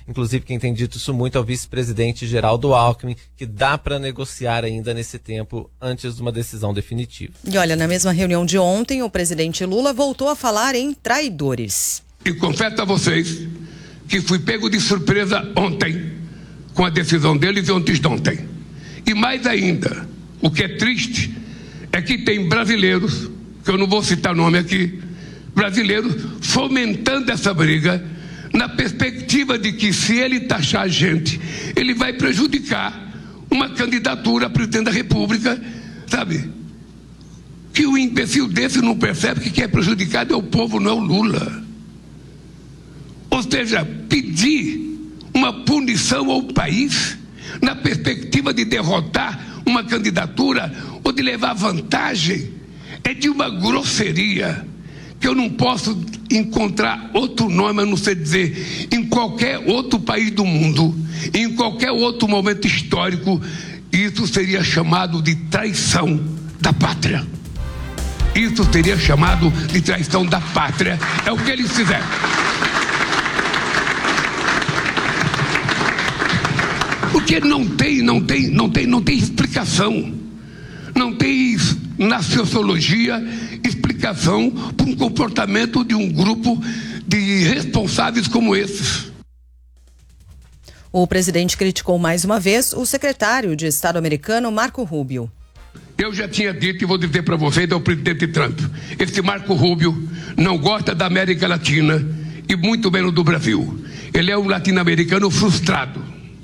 Inclusive, quem tem dito isso muito é o vice-presidente Geraldo Alckmin, que dá para negociar ainda nesse tempo antes de uma decisão definitiva. E olha, na mesma reunião de ontem, o presidente Lula voltou a falar em traidores. E confesso a vocês que fui pego de surpresa ontem com a decisão deles e antes de ontem. E mais ainda, o que é triste é que tem brasileiros, que eu não vou citar nome aqui, brasileiros fomentando essa briga na perspectiva de que, se ele taxar a gente, ele vai prejudicar uma candidatura a presidente da República, sabe? Que o imbecil desse não percebe que quem é prejudicado é o povo, não é o Lula. Ou seja, pedir uma punição ao país na perspectiva de derrotar uma candidatura ou de levar vantagem é de uma grosseria que eu não posso encontrar outro nome a não ser dizer, em qualquer outro país do mundo, em qualquer outro momento histórico, isso seria chamado de traição da pátria. Isso seria chamado de traição da pátria. É o que eles fizeram. Porque não tem explicação. Não tem na sociologia explicação para um comportamento de um grupo de irresponsáveis como esses. O presidente criticou mais uma vez o secretário de Estado americano, Marco Rubio. Eu já tinha dito e vou dizer para vocês, é o presidente Trump. Esse Marco Rubio não gosta da América Latina e muito menos do Brasil. Ele é um latino-americano frustrado.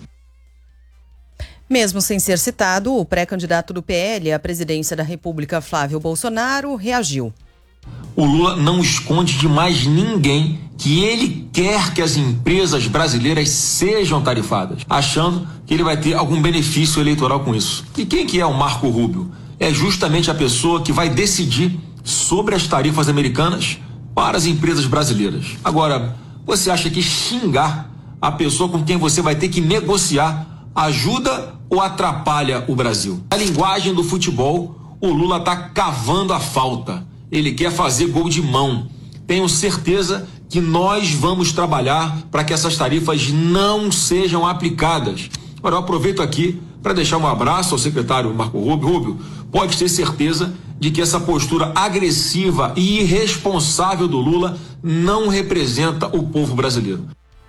Mesmo sem ser citado, o pré-candidato do PL à presidência da República, Flávio Bolsonaro, reagiu. O Lula não esconde de mais ninguém que ele quer que as empresas brasileiras sejam tarifadas, achando que ele vai ter algum benefício eleitoral com isso. E quem que é o Marco Rubio? É justamente a pessoa que vai decidir sobre as tarifas americanas para as empresas brasileiras. Agora, você acha que xingar a pessoa com quem você vai ter que negociar ajuda ou atrapalha o Brasil? Na linguagem do futebol, o Lula está cavando a falta. Ele quer fazer gol de mão. Tenho certeza que nós vamos trabalhar para que essas tarifas não sejam aplicadas. Agora, eu aproveito aqui para deixar um abraço ao secretário Marco Rubio. Rubio, pode ter certeza de que essa postura agressiva e irresponsável do Lula não representa o povo brasileiro.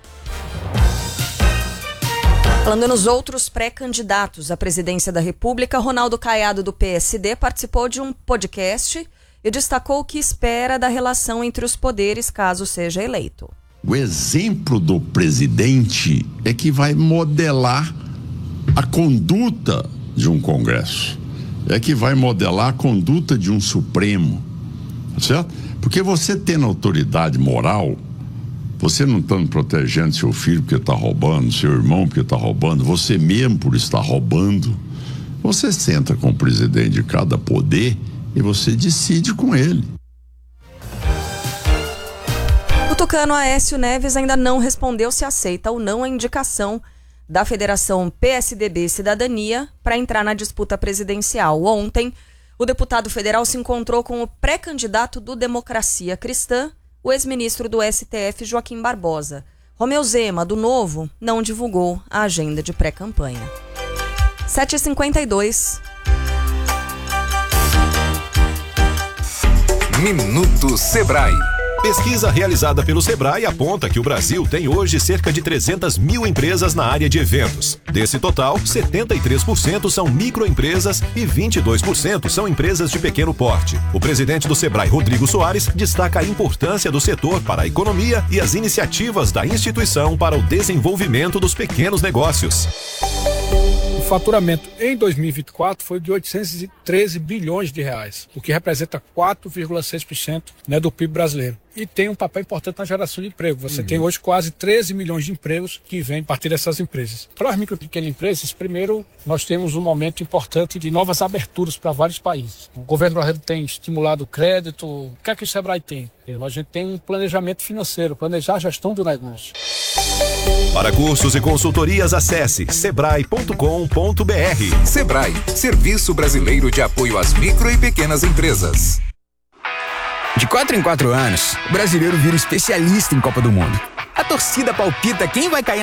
Falando nos outros pré-candidatos à presidência da República, Ronaldo Caiado, do PSD, participou de um podcast e destacou o que espera da relação entre os poderes caso seja eleito. O exemplo do presidente é que vai modelar a conduta de um Congresso, é que vai modelar a conduta de um Supremo, certo? Porque você tendo autoridade moral, você não está protegendo seu filho porque está roubando, seu irmão porque está roubando, você mesmo por estar roubando, você senta com o presidente de cada poder e você decide com ele. O tucano Aécio Neves ainda não respondeu se aceita ou não a indicação da Federação PSDB Cidadania para entrar na disputa presidencial. Ontem, o deputado federal se encontrou com o pré-candidato do Democracia Cristã, o ex-ministro do STF, Joaquim Barbosa. Romeu Zema, do Novo, não divulgou a agenda de pré-campanha. 7h52. Minuto Sebrae. Pesquisa realizada pelo Sebrae aponta que o Brasil tem hoje cerca de 300 mil empresas na área de eventos. Desse total, 73% são microempresas e 22% são empresas de pequeno porte. O presidente do Sebrae, Rodrigo Soares, destaca a importância do setor para a economia e as iniciativas da instituição para o desenvolvimento dos pequenos negócios. O faturamento em 2024 foi de 813 bilhões de reais, o que representa 4,6%, do PIB brasileiro. E tem um papel importante na geração de emprego. Você tem hoje quase 13 milhões de empregos que vêm a partir dessas empresas. Para as micro e pequenas empresas, primeiro, nós temos um momento importante de novas aberturas para vários países. O governo brasileiro tem estimulado o crédito. O que é que o Sebrae tem? A gente tem um planejamento financeiro, planejar a gestão do negócio. Para cursos e consultorias, acesse sebrae.com.br. Sebrae, Serviço Brasileiro de Apoio às Micro e Pequenas Empresas. De 4 em 4 anos, o brasileiro vira especialista em Copa do Mundo. A torcida palpita quem vai cair